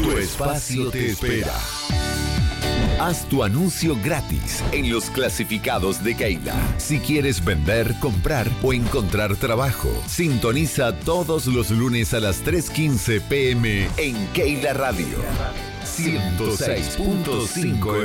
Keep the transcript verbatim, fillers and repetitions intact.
Tu espacio te espera. Haz tu anuncio gratis en los clasificados de Keila. Si quieres vender, comprar o encontrar trabajo, sintoniza todos los lunes a las tres quince pm en Keila Radio ciento seis punto cinco